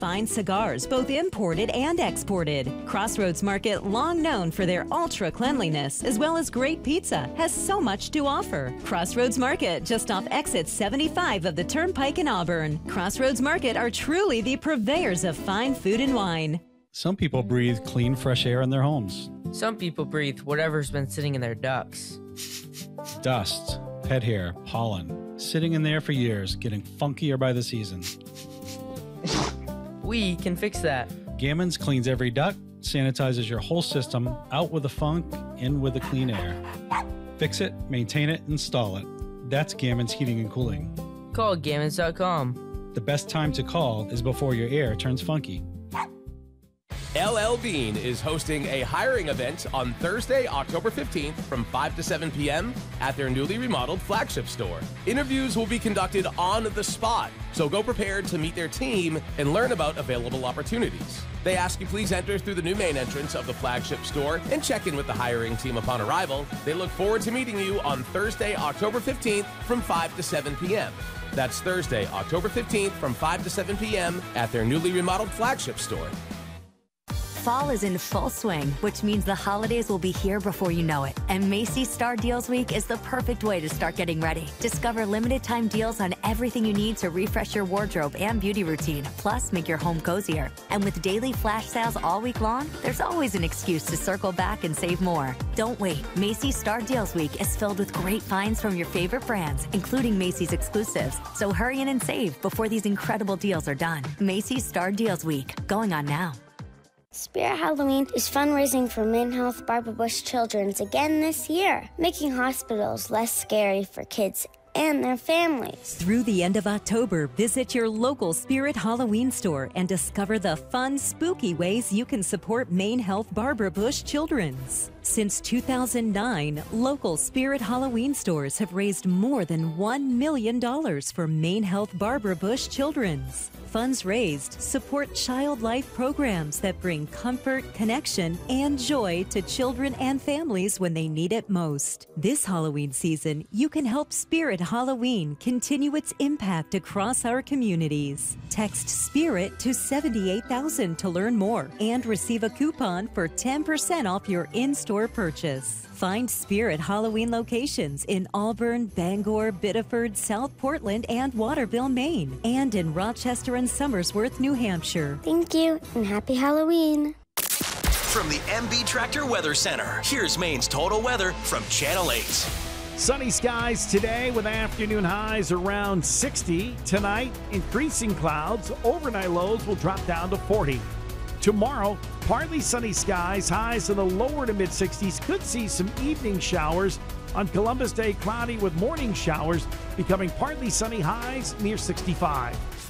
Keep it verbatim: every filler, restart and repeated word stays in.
Fine cigars, both imported and exported. Crossroads Market, long known for their ultra cleanliness, as well as great pizza, has so much to offer. Crossroads Market, just off exit seventy-five of the Turnpike in Auburn. Crossroads Market are truly the purveyors of fine food and wine. Some people breathe clean, fresh air in their homes. Some people breathe whatever's been sitting in their ducts. Dust, pet hair, pollen, sitting in there for years, getting funkier by the season. We can fix that. Gammons cleans every duct, sanitizes your whole system, out with the funk, in with the clean air. Fix it, maintain it, install it. That's Gammons Heating and Cooling. Call Gammons dot com. The best time to call is before your air turns funky. L L Bean is hosting a hiring event on Thursday, October fifteenth from five to seven p.m. at their newly remodeled flagship store. Interviews will be conducted on the spot, so go prepared to meet their team and learn about available opportunities. They ask you please enter through the new main entrance of the flagship store and check in with the hiring team upon arrival. They look forward to meeting you on Thursday, October fifteenth from five to seven p.m. That's Thursday, October fifteenth from five to seven p.m. at their newly remodeled flagship store. Fall is in full swing, which means the holidays will be here before you know it. And Macy's Star Deals Week is the perfect way to start getting ready. Discover limited time deals on everything you need to refresh your wardrobe and beauty routine, plus make your home cozier. And with daily flash sales all week long, there's always an excuse to circle back and save more. Don't wait. Macy's Star Deals Week is filled with great finds from your favorite brands, including Macy's exclusives. So hurry in and save before these incredible deals are done. Macy's Star Deals Week, going on now. Spirit Halloween is fundraising for Maine Health Barbara Bush Children's again this year, making hospitals less scary for kids and their families. Through the end of October, visit your local Spirit Halloween store and discover the fun, spooky ways you can support Maine Health Barbara Bush Children's. Since two thousand nine, local Spirit Halloween stores have raised more than one million dollars for Maine Health Barbara Bush Children's. Funds raised support child life programs that bring comfort, connection, and joy to children and families when they need it most. This Halloween season, you can help Spirit Halloween continue its impact across our communities. Text SPIRIT to seventy-eight thousand to learn more and receive a coupon for ten percent off your in-store purchase. Find Spirit Halloween locations in Auburn, Bangor, Biddeford, South Portland, and Waterville, Maine, and in Rochester and Somersworth, New Hampshire. Thank you, and happy Halloween. From the M B Tractor Weather Center, here's Maine's total weather from Channel eight. Sunny skies today with afternoon highs around sixty. Tonight, increasing clouds. Overnight lows will drop down to forty. Tomorrow, partly sunny skies, highs in the lower to mid-sixties. Could see some evening showers. On Columbus Day, cloudy with morning showers, becoming partly sunny, highs near sixty-five.